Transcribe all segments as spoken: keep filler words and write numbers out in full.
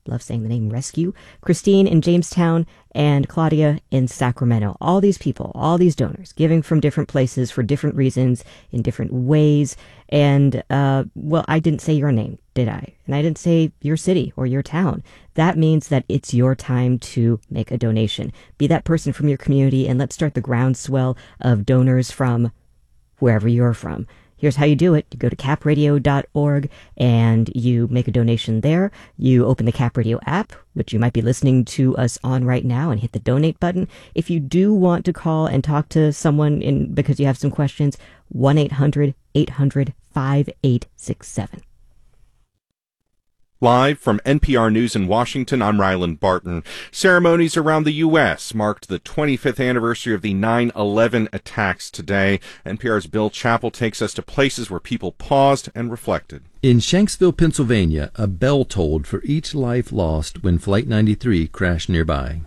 love saying the name Rescue, Christine in Jamestown, and Claudia in Sacramento. All these people, all these donors, giving from different places for different reasons, in different ways. And, uh, well, I didn't say your name, did I? And I didn't say your city or your town. That means that it's your time to make a donation. Be that person from your community, and let's start the groundswell of donors from wherever you're from. Here's how you do it. You go to cap radio dot org and you make a donation there. You open the Cap Radio app, which you might be listening to us on right now, and hit the donate button. If you do want to call and talk to someone in because you have some questions, one eight hundred eight hundred five eight six seven. Live from N P R News in Washington, I'm Ryland Barton. Ceremonies around the U S marked the twenty-fifth anniversary of the nine eleven attacks today. N P R's Bill Chappell takes us to places where people paused and reflected. In Shanksville, Pennsylvania, a bell tolled for each life lost when Flight ninety-three crashed nearby.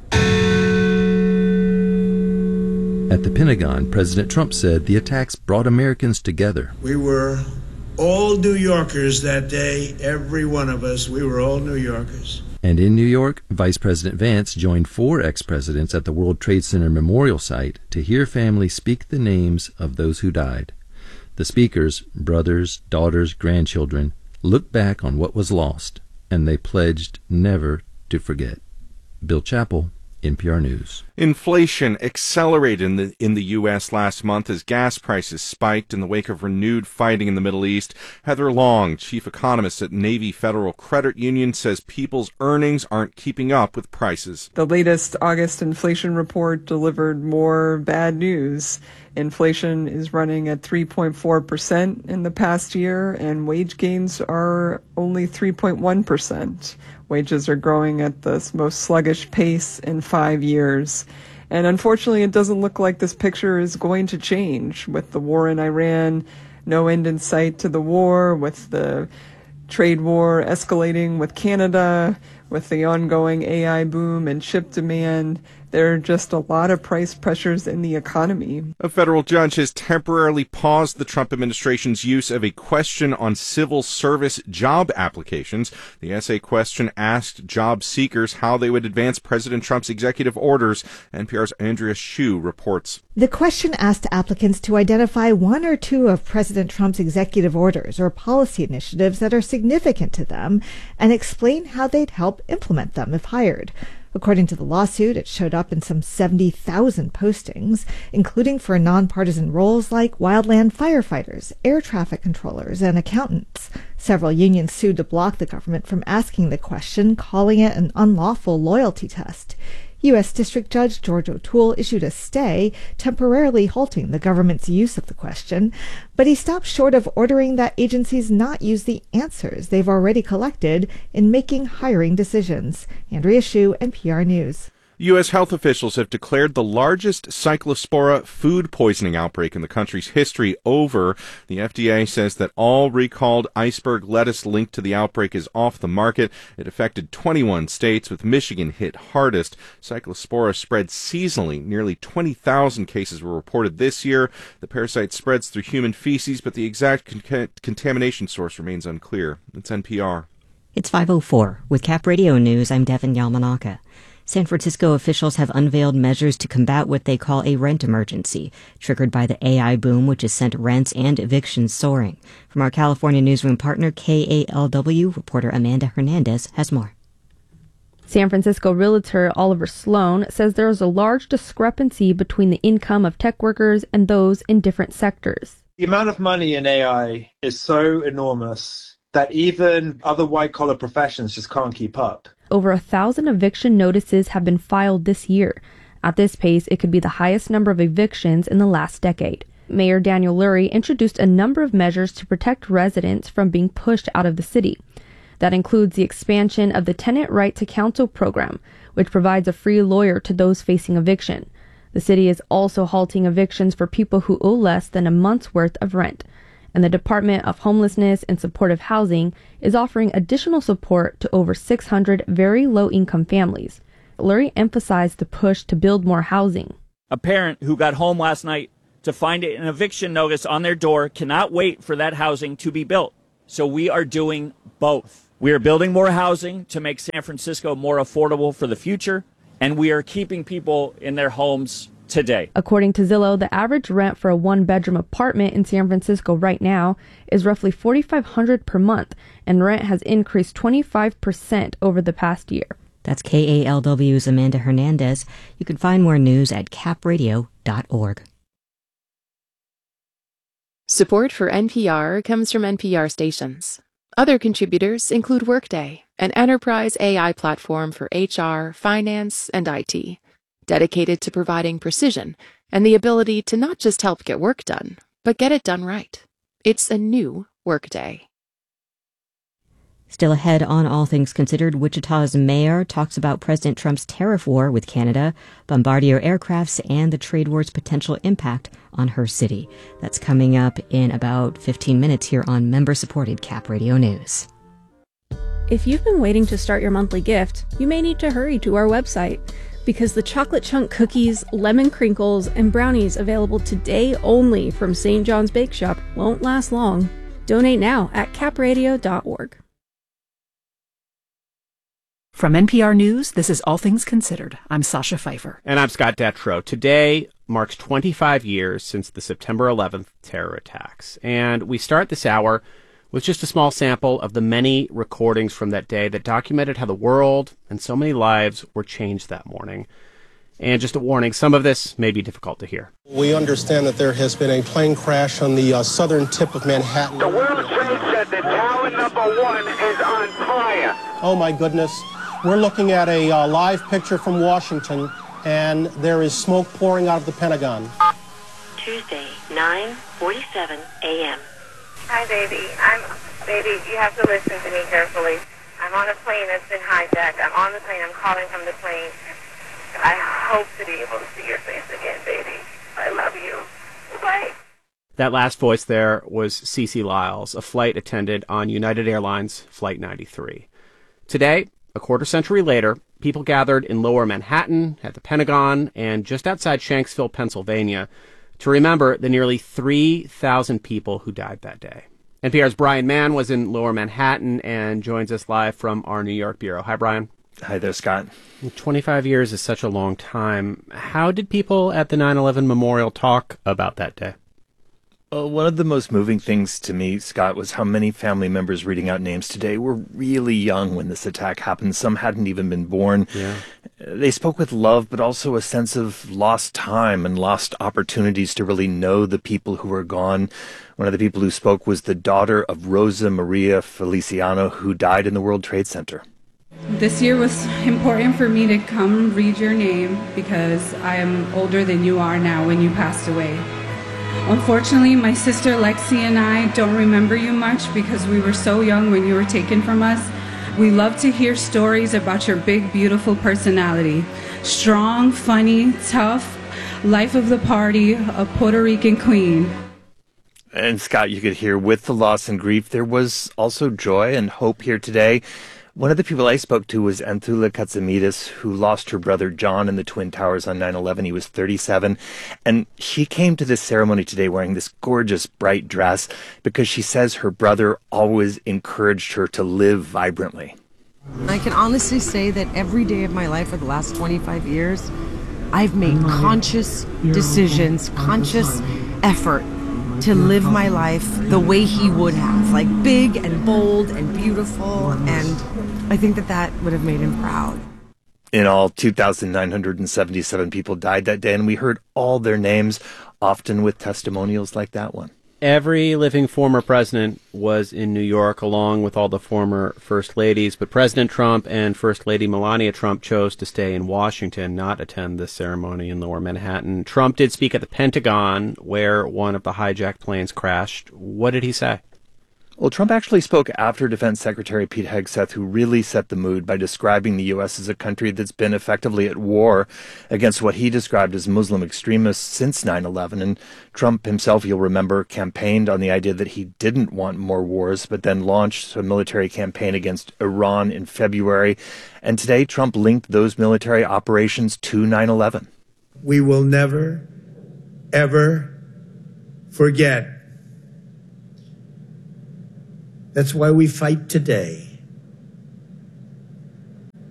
At the Pentagon, President Trump said the attacks brought Americans together. We were all New Yorkers that day, every one of us. We were all New Yorkers. And in New York, Vice President Vance joined four ex-presidents at the World Trade Center Memorial Site to hear families speak the names of those who died. The speakers, brothers, daughters, grandchildren, looked back on what was lost, and they pledged never to forget. Bill Chappell, N P R News. Inflation accelerated in the, in the U S last month as gas prices spiked in the wake of renewed fighting in the Middle East. Heather Long, chief economist at Navy Federal Credit Union, says people's earnings aren't keeping up with prices. The latest August inflation report delivered more bad news. Inflation is running at three point four percent in the past year, and wage gains are only three point one percent. Wages are growing at the most sluggish pace in five years. And unfortunately, it doesn't look like this picture is going to change. With the war in Iran, no end in sight to the war, with the trade war escalating with Canada, with the ongoing A I boom and chip demand, there are just a lot of price pressures in the economy. A federal judge has temporarily paused the Trump administration's use of a question on civil service job applications. The essay question asked job seekers how they would advance President Trump's executive orders. N P R's Andrea Hsu reports. The question asked applicants to identify one or two of President Trump's executive orders or policy initiatives that are significant to them and explain how they'd help implement them if hired. According to the lawsuit, it showed up in some seventy thousand postings, including for nonpartisan roles like wildland firefighters, air traffic controllers, and accountants. Several unions sued to block the government from asking the question, calling it an unlawful loyalty test. U S. District Judge George O'Toole issued a stay, temporarily halting the government's use of the question, but he stopped short of ordering that agencies not use the answers they've already collected in making hiring decisions. Andrea Hsu, N P R News. U S health officials have declared the largest Cyclospora food poisoning outbreak in the country's history over. The F D A says that all recalled iceberg lettuce linked to the outbreak is off the market. It affected twenty-one states, with Michigan hit hardest. Cyclospora spread seasonally. Nearly twenty thousand cases were reported this year. The parasite spreads through human feces, but the exact con- contamination source remains unclear. It's N P R. It's five oh four. With Cap Radio News, I'm Devin Yamanaka. San Francisco officials have unveiled measures to combat what they call a rent emergency, triggered by the A I boom, which has sent rents and evictions soaring. From our California newsroom partner, K A L W, reporter Amanda Hernandez has more. San Francisco realtor Oliver Sloan says there is a large discrepancy between the income of tech workers and those in different sectors. The amount of money in A I is so enormous that even other white-collar professions just can't keep up. Over a thousand eviction notices have been filed this year. At this pace, it could be the highest number of evictions in the last decade. Mayor Daniel Lurie introduced a number of measures to protect residents from being pushed out of the city. That includes the expansion of the Tenant Right to Counsel program, which provides a free lawyer to those facing eviction. The city is also halting evictions for people who owe less than a month's worth of rent. And the Department of Homelessness and Supportive Housing is offering additional support to over six hundred very low-income families. Lurie emphasized the push to build more housing. A parent who got home last night to find an eviction notice on their door cannot wait for that housing to be built. So we are doing both. We are building more housing to make San Francisco more affordable for the future, and we are keeping people in their homes today. According to Zillow, the average rent for a one-bedroom apartment in San Francisco right now is roughly forty-five hundred dollars per month, and rent has increased twenty-five percent over the past year. That's K A L W's Amanda Hernandez. You can find more news at cap radio dot org. Support for N P R comes from N P R stations. Other contributors include Workday, an enterprise A I platform for H R, finance, and I T, dedicated to providing precision and the ability to not just help get work done, but get it done right. It's a new Workday. Still ahead on All Things Considered, Wichita's mayor talks about President Trump's tariff war with Canada, Bombardier aircrafts, and the trade war's potential impact on her city. That's coming up in about fifteen minutes here on member-supported Cap Radio News. If you've been waiting to start your monthly gift, you may need to hurry to our website, because the chocolate chunk cookies, lemon crinkles, and brownies available today only from Saint John's Bake Shop won't last long. Donate now at cap radio dot org. From N P R News, this is All Things Considered. I'm Sasha Pfeiffer. And I'm Scott Detrow. Today marks twenty-five years since the September eleventh terror attacks. And we start this hour with just a small sample of the many recordings from that day that documented how the world and so many lives were changed that morning. And just a warning, some of this may be difficult to hear. We understand that there has been a plane crash on the uh, southern tip of Manhattan. The World Trade Center, tower number one, is on fire. Oh, my goodness. We're looking at a uh, live picture from Washington, and there is smoke pouring out of the Pentagon. Tuesday, nine forty-seven a.m. Hi, baby. I'm, baby, you have to listen to me carefully. I'm on a plane that's been hijacked. I'm on the plane. I'm calling from the plane. I hope to be able to see your face again, baby. I love you. Bye. That last voice there was Cece Lyles, a flight attendant on United Airlines Flight ninety-three. Today, a quarter century later, people gathered in Lower Manhattan, at the Pentagon, and just outside Shanksville, Pennsylvania, to remember the nearly three thousand people who died that day. N P R's Brian Mann was in Lower Manhattan and joins us live from our New York bureau. Hi, Brian. Hi there, Scott. twenty-five years is such a long time. How did people at the nine eleven memorial talk about that day? Uh, one of the most moving things to me, Scott, was how many family members reading out names today were really young when this attack happened. Some hadn't even been born. Yeah. They spoke with love, but also a sense of lost time and lost opportunities to really know the people who were gone. One of the people who spoke was the daughter of Rosa Maria Feliciano, who died in the World Trade Center. This year was important for me to come read your name because I am older than you are now when you passed away. Unfortunately, my sister Lexi and I don't remember you much because we were so young when you were taken from us. We love to hear stories about your big, beautiful personality. Strong, funny, tough, life of the party, a Puerto Rican queen. And Scott, you could hear with the loss and grief, there was also joy and hope here today. One of the people I spoke to was Anthula Katsimides, who lost her brother John in the Twin Towers on nine eleven. He was thirty-seven. And she came to this ceremony today wearing this gorgeous, bright dress because she says her brother always encouraged her to live vibrantly. I can honestly say that every day of my life for the last twenty-five years, I've made conscious decisions, conscious effort to live my life the way he would have, like big and bold and beautiful, and I think that that would have made him proud. In all, two thousand nine hundred seventy-seven people died that day, and we heard all their names, often with testimonials like that one. Every living former president was in New York, along with all the former first ladies, but President Trump and First Lady Melania Trump chose to stay in Washington, not attend the ceremony in Lower Manhattan. Trump did speak at the Pentagon, where one of the hijacked planes crashed. What did he say? Well, Trump actually spoke after Defense Secretary Pete Hegseth, who really set the mood by describing the U S as a country that's been effectively at war against what he described as Muslim extremists since nine eleven. And Trump himself, you'll remember, campaigned on the idea that he didn't want more wars, but then launched a military campaign against Iran in February. And today, Trump linked those military operations to nine eleven. We will never, ever forget. That's why we fight today.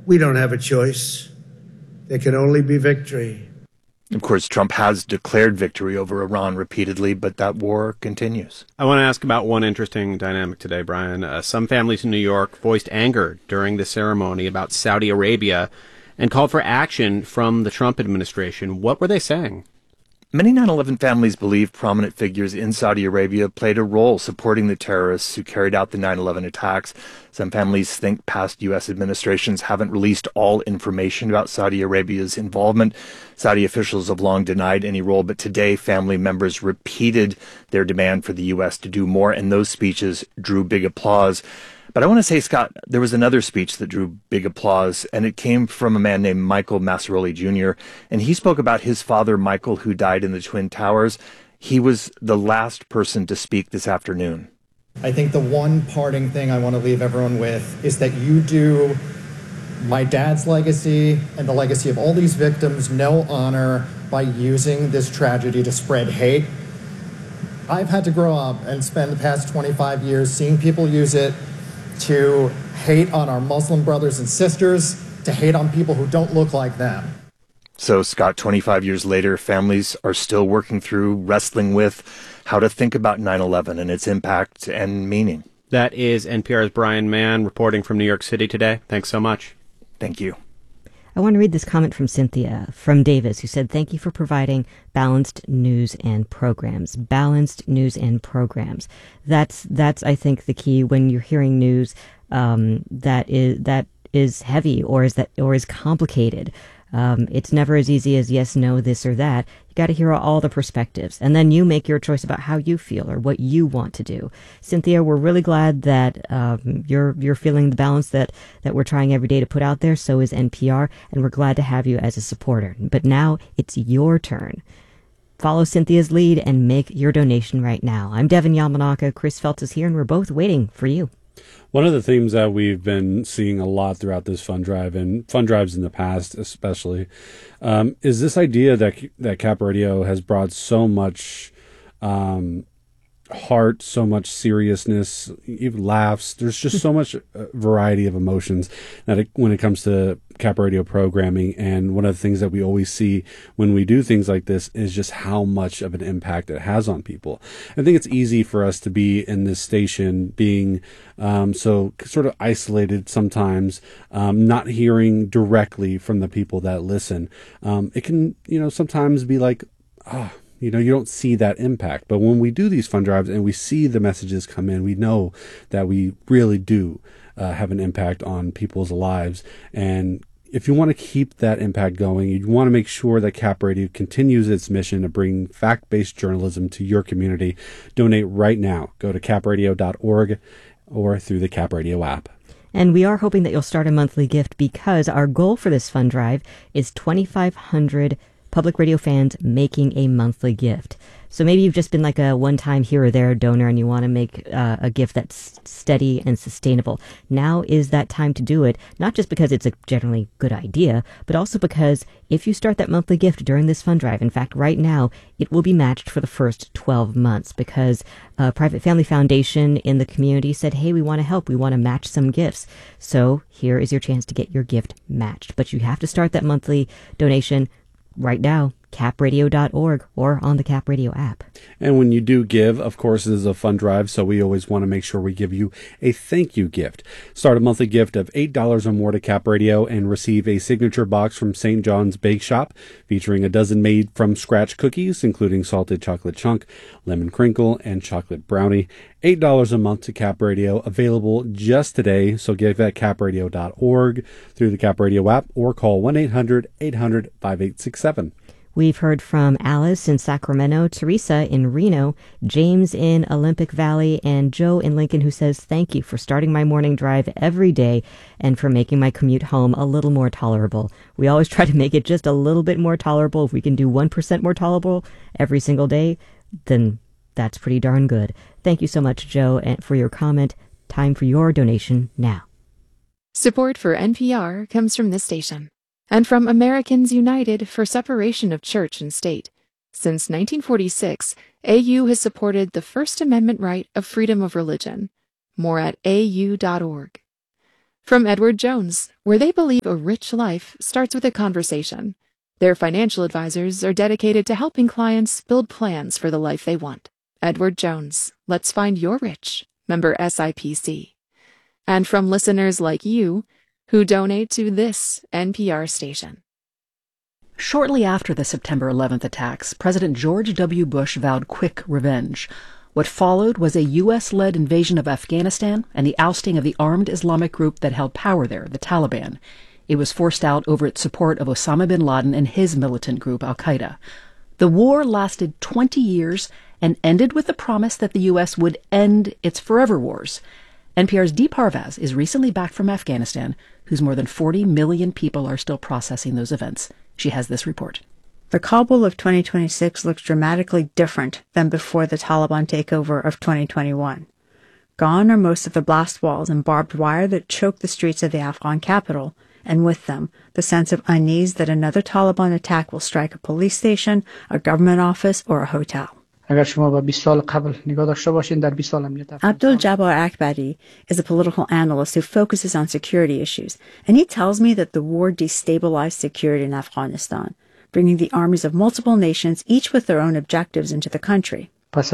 We don't have a choice. There can only be victory. Of course, Trump has declared victory over Iran repeatedly, but that war continues. I want to ask about one interesting dynamic today, Brian. Uh, some families in New York voiced anger during the ceremony about Saudi Arabia and called for action from the Trump administration. What were they saying? Many nine eleven families believe prominent figures in Saudi Arabia played a role supporting the terrorists who carried out the nine eleven attacks. Some families think past U S administrations haven't released all information about Saudi Arabia's involvement. Saudi officials have long denied any role, but today family members repeated their demand for the U S to do more, and those speeches drew big applause. But I want to say, Scott, there was another speech that drew big applause, and it came from a man named Michael Massaroli Junior, and he spoke about his father, Michael, who died in the Twin Towers. He was the last person to speak this afternoon. I think the one parting thing I want to leave everyone with is that you do my dad's legacy and the legacy of all these victims no honor by using this tragedy to spread hate. I've had to grow up and spend the past twenty-five years seeing people use it to hate on our Muslim brothers and sisters, to hate on people who don't look like them. So, Scott, twenty-five years later, families are still working through, wrestling with how to think about nine eleven and its impact and meaning. That is N P R's Brian Mann reporting from New York City today. Thanks so much. Thank you. I want to read this comment from Cynthia from Davis, who said, thank you for providing balanced news and programs. Balanced news and programs. That's, that's I think, the key when you're hearing news um, that is that is heavy or is that or is complicated. Um, it's never as easy as yes, no, this or that. You got to hear all the perspectives, and then you make your choice about how you feel or what you want to do. Cynthia, we're really glad that um, you're you're feeling the balance that that we're trying every day to put out there. So is N P R, and we're glad to have you as a supporter. But now it's your turn. Follow Cynthia's lead and make your donation right now. I'm Devin Yamanaka. Chris Feltz is here, and we're both waiting for you. One of the themes that we've been seeing a lot throughout this fund drive, and fund drives in the past especially, um, is this idea that that Cap Radio has brought so much um, heart, so much seriousness, even laughs. There's just so much variety of emotions that it, when it comes to Cap Radio programming. And one of the things that we always see when we do things like this is just how much of an impact it has on people. I think it's easy for us to be in this station being um, so sort of isolated sometimes, um, not hearing directly from the people that listen. Um, it can, you know, sometimes be like, ah, oh, you know, you don't see that impact. But when we do these fund drives and we see the messages come in, we know that we really do uh, have an impact on people's lives. And if you want to keep that impact going, you want to make sure that Cap Radio continues its mission to bring fact-based journalism to your community. Donate right now. Go to cap radio dot org or through the Cap Radio app. And we are hoping that you'll start a monthly gift, because our goal for this fund drive is twenty-five hundred public radio fans making a monthly gift. So maybe you've just been like a one-time here or there donor and you want to make uh, a gift that's steady and sustainable. Now is that time to do it, not just because it's a generally good idea, but also because if you start that monthly gift during this fund drive, in fact, right now, it will be matched for the first twelve months, because a private family foundation in the community said, hey, we want to help. We want to match some gifts. So here is your chance to get your gift matched. But you have to start that monthly donation right now, cap radio dot org or on the Cap Radio app. And when you do give, of course, this is a fund drive, so we always want to make sure we give you a thank you gift. Start a monthly gift of eight dollars or more to Cap Radio and receive a signature box from Saint John's Bake Shop featuring a dozen made-from-scratch cookies, including salted chocolate chunk, lemon crinkle, and chocolate brownie. eight dollars a month to Cap Radio, available just today, so give at cap radio dot org through the Cap Radio app or call one eight hundred eight hundred five eight six seven. We've heard from Alice in Sacramento, Teresa in Reno, James in Olympic Valley, and Joe in Lincoln, who says, thank you for starting my morning drive every day and for making my commute home a little more tolerable. We always try to make it just a little bit more tolerable. If we can do one percent more tolerable every single day, then that's pretty darn good. Thank you so much, Joe, for your comment. Time for your donation now. Support for N P R comes from this station and from Americans United for Separation of Church and State. Since nineteen forty-six, A U has supported the First Amendment right of freedom of religion. More at A U dot org. From Edward Jones, where they believe a rich life starts with a conversation. Their financial advisors are dedicated to helping clients build plans for the life they want. Edward Jones, let's find your rich. Member S I P C. And from listeners like you who donate to this N P R station. Shortly after the September eleventh attacks, President George W. Bush vowed quick revenge. What followed was a U S-led invasion of Afghanistan and the ousting of the armed Islamic group that held power there, the Taliban. It was forced out over its support of Osama bin Laden and his militant group, Al-Qaeda. The war lasted twenty years and ended with the promise that the U S would end its forever wars. N P R's Dee Parvaz is recently back from Afghanistan, whose more than forty million people are still processing those events. She has this report. The Kabul of twenty twenty-six looks dramatically different than before the Taliban takeover of twenty twenty-one. Gone are most of the blast walls and barbed wire that choke the streets of the Afghan capital, and with them, the sense of unease that another Taliban attack will strike a police station, a government office, or a hotel. Abdul Jabbar Akbari is a political analyst who focuses on security issues, and he tells me that the war destabilized security in Afghanistan, bringing the armies of multiple nations, each with their own objectives, into the country.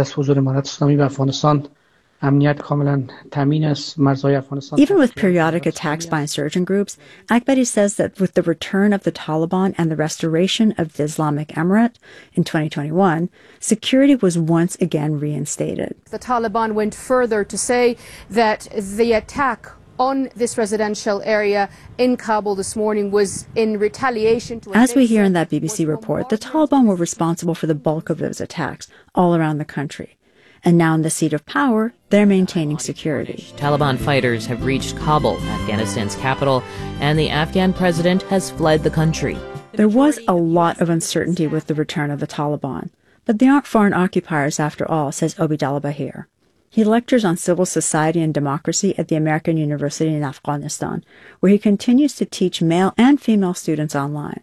Even with periodic attacks by insurgent groups, Akbari says that with the return of the Taliban and the restoration of the Islamic Emirate in twenty twenty-one, security was once again reinstated. The Taliban went further to say that the attack on this residential area in Kabul this morning was in retaliation to... As we hear in that B B C report, the Taliban were responsible for the bulk of those attacks all around the country. And now in the seat of power, they're maintaining security. Taliban fighters have reached Kabul, Afghanistan's capital, and the Afghan president has fled the country. There was a lot of uncertainty with the return of the Taliban, but they aren't foreign occupiers after all, says Obidallah Bahir. He lectures on civil society and democracy at the American University in Afghanistan, where he continues to teach male and female students online.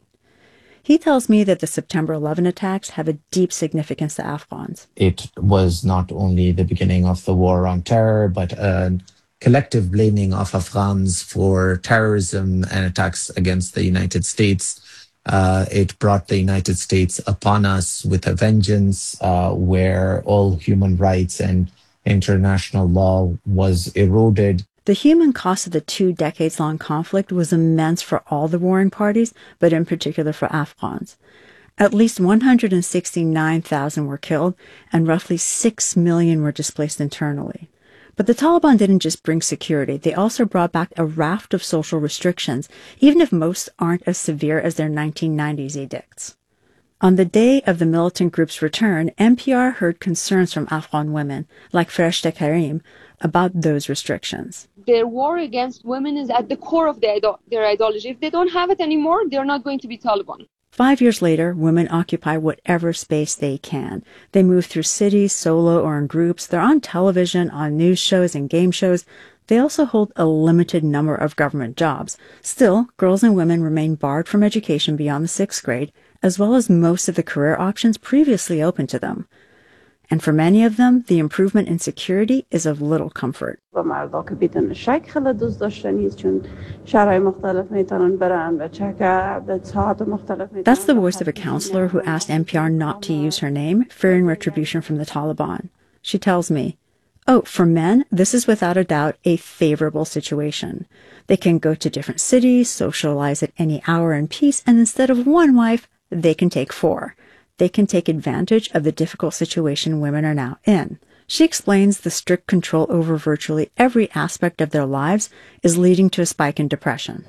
He tells me that the September eleventh attacks have a deep significance to Afghans. It was not only the beginning of the war on terror, but a collective blaming of Afghans for terrorism and attacks against the United States. Uh, it brought the United States upon us with a vengeance, uh, where all human rights and international law was eroded. The human cost of the two decades-long conflict was immense for all the warring parties, but in particular for Afghans. At least one hundred sixty-nine thousand were killed, and roughly six million were displaced internally. But the Taliban didn't just bring security, they also brought back a raft of social restrictions, even if most aren't as severe as their nineteen nineties edicts. On the day of the militant group's return, N P R heard concerns from Afghan women, like Farishta Karim, about those restrictions. Their war against women is at the core of their, their ideology. If they don't have it anymore, they're not going to be Taliban. Five years later, women occupy whatever space they can. They move through cities, solo or in groups. They're on television, on news shows and game shows. They also hold a limited number of government jobs. Still, girls and women remain barred from education beyond the sixth grade, as well as most of the career options previously open to them. And for many of them, the improvement in security is of little comfort. That's the voice of a counselor who asked N P R not to use her name, fearing retribution from the Taliban. She tells me, oh, for men, this is without a doubt a favorable situation. They can go to different cities, socialize at any hour in peace, and instead of one wife, they can take four. They can take advantage of the difficult situation women are now in. She explains the strict control over virtually every aspect of their lives is leading to a spike in depression.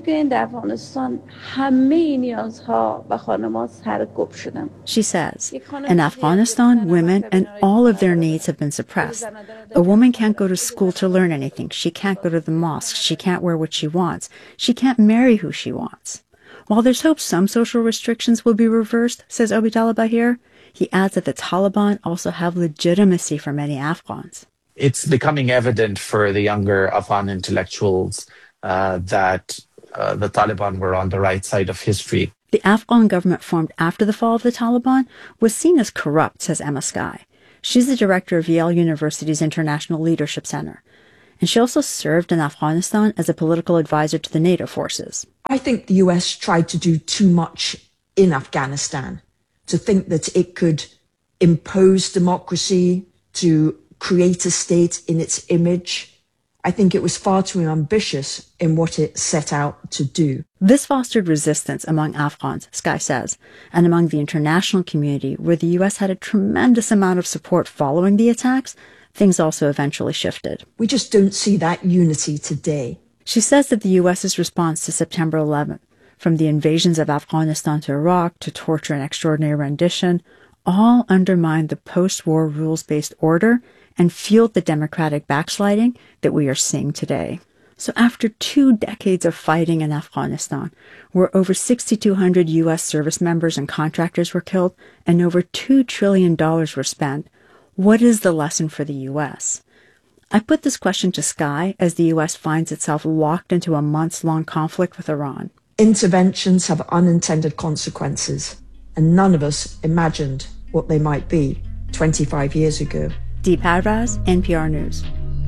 She says, in Afghanistan, women and all of their needs have been suppressed. A woman can't go to school to learn anything. She can't go to the mosque. She can't wear what she wants. She can't marry who she wants. While there's hope some social restrictions will be reversed, says Obidallah Bahir, he adds that the Taliban also have legitimacy for many Afghans. It's becoming evident for the younger Afghan intellectuals uh, that uh, the Taliban were on the right side of history. The Afghan government formed after the fall of the Taliban was seen as corrupt, says Emma Skye. She's the director of Yale University's International Leadership Center. And she also served in Afghanistan as a political advisor to the NATO forces. I think the U S tried to do too much in Afghanistan, to think that it could impose democracy, to create a state in its image. I think it was far too ambitious in what it set out to do. This fostered resistance among Afghans, Sky says, and among the international community, where the U S had a tremendous amount of support following the attacks. Things also eventually shifted. We just don't see that unity today. She says that the U S's response to September eleventh, from the invasions of Afghanistan to Iraq to torture and extraordinary rendition, all undermined the post-war rules-based order and fueled the democratic backsliding that we are seeing today. So after two decades of fighting in Afghanistan, where over six thousand two hundred U S service members and contractors were killed and over two trillion dollars were spent, what is the lesson for the U S? I put this question to Sky as the U S finds itself locked into a months-long conflict with Iran. Interventions have unintended consequences, and none of us imagined what they might be twenty-five years ago. Deep Adraz, N P R News.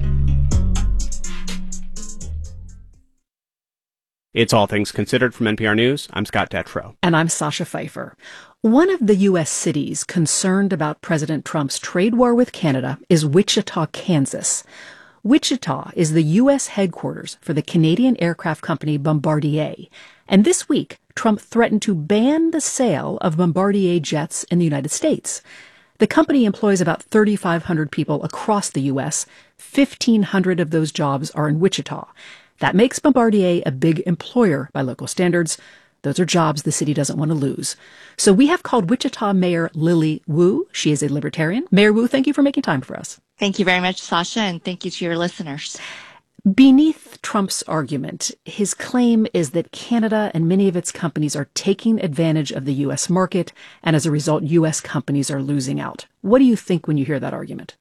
It's All Things Considered from N P R News. I'm Scott Detrow. And I'm Sasha Pfeiffer. One of the U S cities concerned about President Trump's trade war with Canada is Wichita, Kansas. Wichita is the U S headquarters for the Canadian aircraft company Bombardier. And this week, Trump threatened to ban the sale of Bombardier jets in the United States. The company employs about thirty-five hundred people across the U S. fifteen hundred of those jobs are in Wichita. That makes Bombardier a big employer by local standards. Those are jobs the city doesn't want to lose. So we have called Wichita Mayor Lily Wu. She is a libertarian. Mayor Wu, thank you for making time for us. Thank you very much, Sasha, and thank you to your listeners. Beneath Trump's argument, his claim is that Canada and many of its companies are taking advantage of the U S market, and as a result, U S companies are losing out. What do you think when you hear that argument?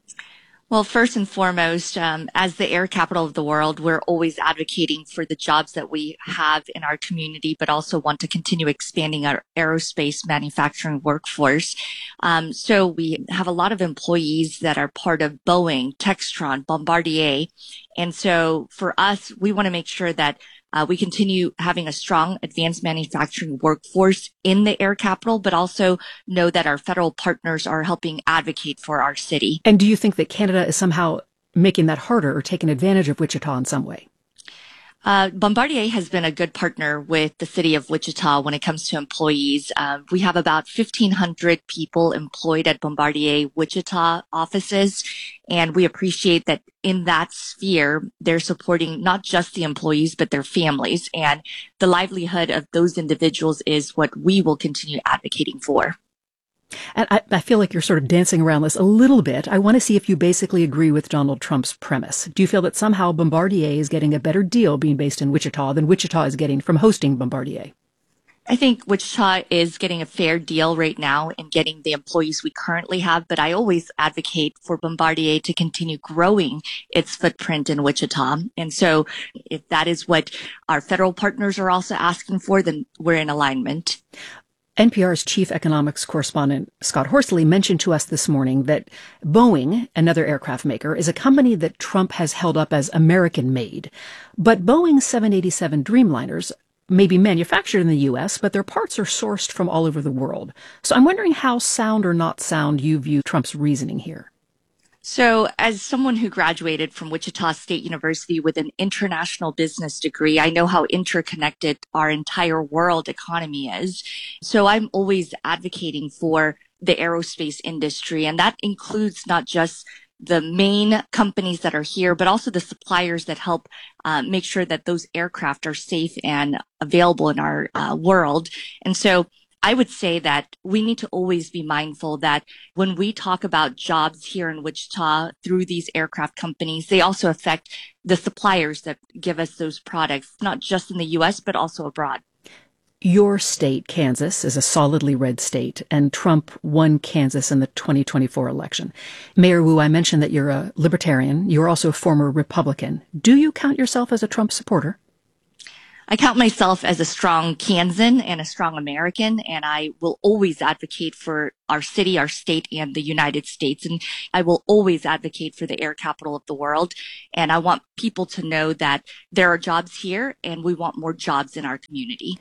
Well, first and foremost, um, as the air capital of the world, we're always advocating for the jobs that we have in our community, but also want to continue expanding our aerospace manufacturing workforce. Um, so we have a lot of employees that are part of Boeing, Textron, Bombardier. And so for us, we want to make sure that Uh, we continue having a strong advanced manufacturing workforce in the air capital, but also know that our federal partners are helping advocate for our city. And do you think that Canada is somehow making that harder or taking advantage of Wichita in some way? Uh, Bombardier has been a good partner with the city of Wichita when it comes to employees. Uh, we have about fifteen hundred people employed at Bombardier Wichita offices, and we appreciate that in that sphere, they're supporting not just the employees, but their families. And the livelihood of those individuals is what we will continue advocating for. And I, I feel like you're sort of dancing around this a little bit. I want to see if you basically agree with Donald Trump's premise. Do you feel that somehow Bombardier is getting a better deal being based in Wichita than Wichita is getting from hosting Bombardier? I think Wichita is getting a fair deal right now in getting the employees we currently have, but I always advocate for Bombardier to continue growing its footprint in Wichita. And so if that is what our federal partners are also asking for, then we're in alignment. N P R's chief economics correspondent, Scott Horsley, mentioned to us this morning that Boeing, another aircraft maker, is a company that Trump has held up as American-made. But Boeing's seven eighty-seven Dreamliners may be manufactured in the U S, but their parts are sourced from all over the world. So I'm wondering how sound or not sound you view Trump's reasoning here. So as someone who graduated from Wichita State University with an international business degree, I know how interconnected our entire world economy is. So I'm always advocating for the aerospace industry, and that includes not just the main companies that are here, but also the suppliers that help uh, make sure that those aircraft are safe and available in our uh, world. And so I would say that we need to always be mindful that when we talk about jobs here in Wichita through these aircraft companies, they also affect the suppliers that give us those products, not just in the U S, but also abroad. Your state, Kansas, is a solidly red state, and Trump won Kansas in the twenty twenty-four election. Mayor Wu, I mentioned that you're a libertarian. You're also a former Republican. Do you count yourself as a Trump supporter? I count myself as a strong Kansan and a strong American, and I will always advocate for our city, our state, and the United States. And I will always advocate for the air capital of the world. And I want people to know that there are jobs here, and we want more jobs in our community.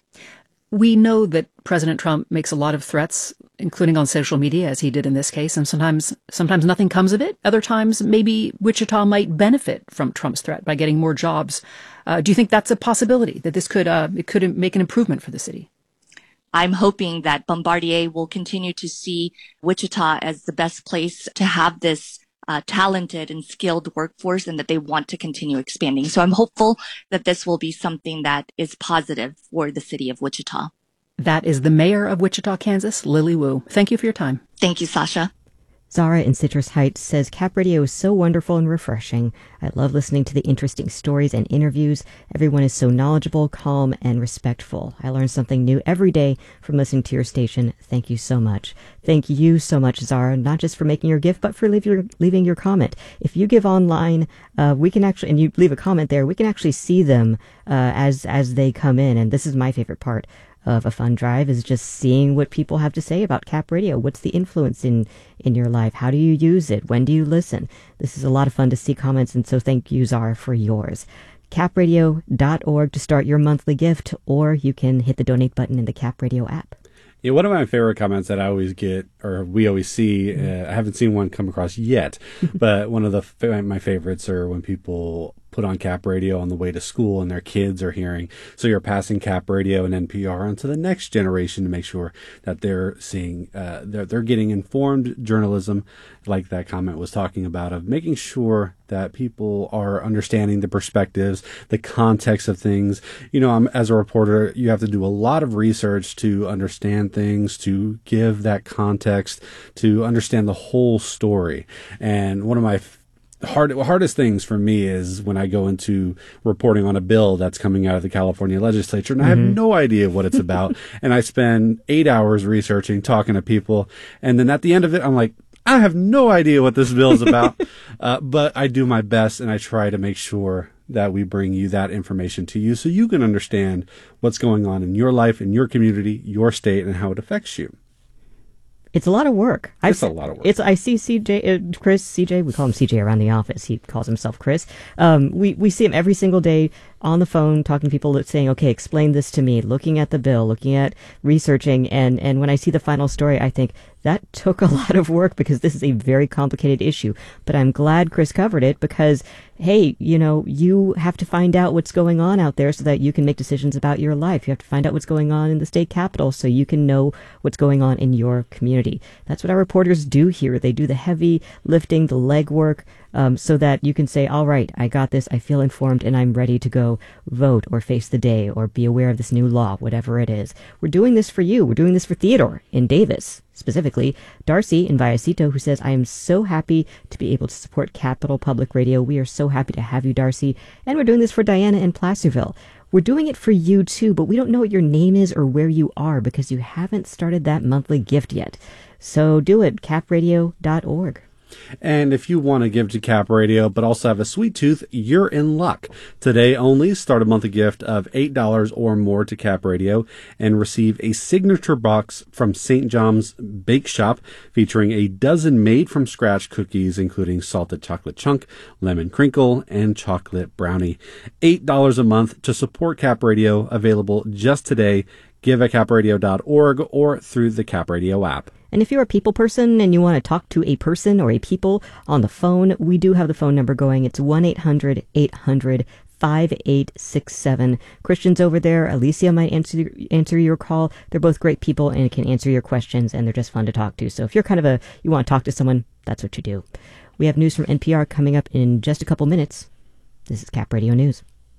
We know that President Trump makes a lot of threats, including on social media, as he did in this case, and sometimes sometimes nothing comes of it. Other times, maybe Wichita might benefit from Trump's threat by getting more jobs. Uh, do you think that's a possibility, that this could uh, it could make an improvement for the city? I'm hoping that Bombardier will continue to see Wichita as the best place to have this uh, talented and skilled workforce, and that they want to continue expanding. So I'm hopeful that this will be something that is positive for the city of Wichita. That is the mayor of Wichita, Kansas, Lily Wu. Thank you for your time. Thank you, Sasha. Zara in Citrus Heights says, Cap Radio is so wonderful and refreshing. I love listening to the interesting stories and interviews. Everyone is so knowledgeable, calm, and respectful. I learn something new every day from listening to your station. Thank you so much. Thank you so much, Zara, not just for making your gift, but for leave your, leaving your comment. If you give online, uh, we can actually, and you leave a comment there, we can actually see them uh, as as they come in. And this is my favorite part of a fund drive, is just seeing what people have to say about Cap Radio. What's the influence in, in your life? How do you use it? When do you listen? This is a lot of fun to see comments, and so thank you, Zara, for yours. cap radio dot org to start your monthly gift, or you can hit the donate button in the Cap Radio app. Yeah, one of my favorite comments that I always get, or we always see, uh, I haven't seen one come across yet, but one of the my favorites are when people put on Cap Radio on the way to school and their kids are hearing. So you're passing Cap Radio and N P R on to the next generation to make sure that they're seeing, uh, they're, they're getting informed journalism, like that comment was talking about, of making sure that people are understanding the perspectives, the context of things. You know, I'm, as a reporter, you have to do a lot of research to understand things, to give that context, to understand the whole story. And one of my hard, hardest things for me is when I go into reporting on a bill that's coming out of the California legislature, and mm-hmm. I have no idea what it's about. And I spend eight hours researching, talking to people. And then at the end of it, I'm like, I have no idea what this bill is about, uh, but I do my best, and I try to make sure that we bring you that information to you so you can understand what's going on in your life, in your community, your state, and how it affects you. It's a lot of work. It's I've, a lot of work. It's I see C J, uh, Chris, C J. We call him C J around the office. He calls himself Chris. Um, we we see him every single day on the phone talking to people, saying, "Okay, explain this to me." Looking at the bill, looking at researching, and and when I see the final story, I think that took a lot of work because this is a very complicated issue. But I'm glad Chris covered it because, hey, you know, you have to find out what's going on out there so that you can make decisions about your life. You have to find out what's going on in the state capitol so you can know what's going on in your community. That's what our reporters do here. They do the heavy lifting, the legwork, um, so that you can say, all right, I got this, I feel informed, and I'm ready to go vote or face the day or be aware of this new law, whatever it is. We're doing this for you. We're doing this for Theodore in Davis. Specifically, Darcy in Vallecito, who says, I am so happy to be able to support Capital Public Radio. We are so happy to have you, Darcy. And we're doing this for Diana in Placerville. We're doing it for you, too, but we don't know what your name is or where you are because you haven't started that monthly gift yet. So do it, cap radio dot org. And if you want to give to Cap Radio, but also have a sweet tooth, you're in luck. Today only, start a monthly gift of eight dollars or more to Cap Radio and receive a signature box from Saint John's Bake Shop featuring a dozen made-from-scratch cookies, including salted chocolate chunk, lemon crinkle, and chocolate brownie. eight dollars a month to support Cap Radio, available just today. Give at cap radio dot org or through the Cap Radio app. And if you're a people person and you want to talk to a person or a people on the phone, we do have the phone number going. It's one eight hundred eight hundred five eight six seven. Christian's over there. Alicia might answer answer your call. They're both great people and can answer your questions, and they're just fun to talk to. So if you're kind of a, you want to talk to someone, that's what you do. We have news from N P R coming up in just a couple minutes. This is Cap Radio News.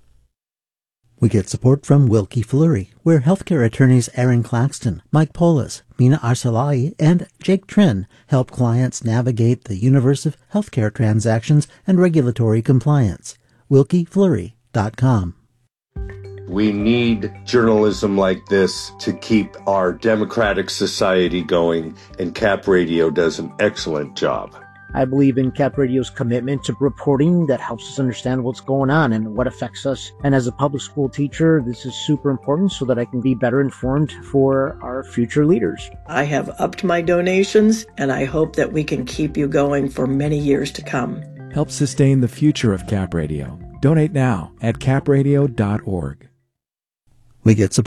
We get support from Wilkie Fleury, where healthcare attorneys Aaron Claxton, Mike Polis, Mina Arsalai, and Jake Trin help clients navigate the universe of healthcare transactions and regulatory compliance. wilkie fleury dot com. We need journalism like this to keep our democratic society going, and Cap Radio does an excellent job. I believe in Cap Radio's commitment to reporting that helps us understand what's going on and what affects us. And as a public school teacher, this is super important so that I can be better informed for our future leaders. I have upped my donations, and I hope that we can keep you going for many years to come. Help sustain the future of Cap Radio. Donate now at cap radio dot org. We get support